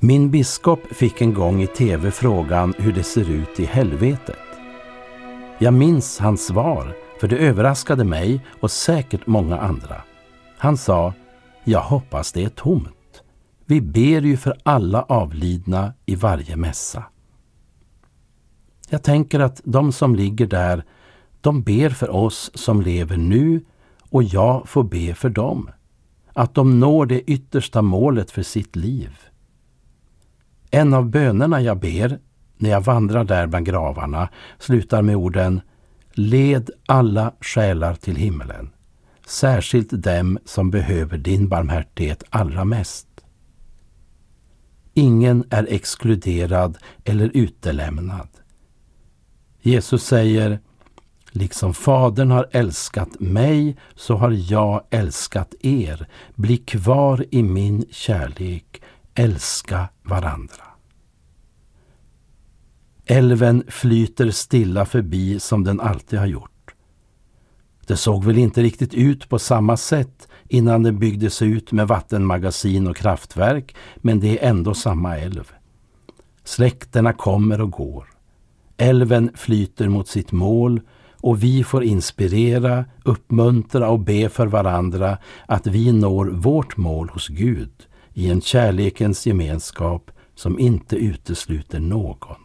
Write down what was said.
Min biskop fick en gång i tv frågan hur det ser ut i helvetet. Jag minns hans svar, för det överraskade mig och säkert många andra. Han sa: jag hoppas det är tomt. Vi ber ju för alla avlidna i varje mässa. Jag tänker att de som ligger där, de ber för oss som lever nu, och jag får be för dem. Att de når det yttersta målet för sitt liv. En av bönerna jag ber när jag vandrar där bland gravarna slutar med orden: led alla själar till himmelen, särskilt dem som behöver din barmhärtighet allra mest. Ingen är exkluderad eller utelämnad. Jesus säger: liksom Fadern har älskat mig så har jag älskat er. Bli kvar i min kärlek. Älska varandra. Älven flyter stilla förbi som den alltid har gjort. Det såg väl inte riktigt ut på samma sätt innan den byggdes ut med vattenmagasin och kraftverk, men det är ändå samma älv. Släkterna kommer och går. Älven flyter mot sitt mål och vi får inspirera, uppmuntra och be för varandra att vi når vårt mål hos Gud i en kärlekens gemenskap som inte utesluter någon.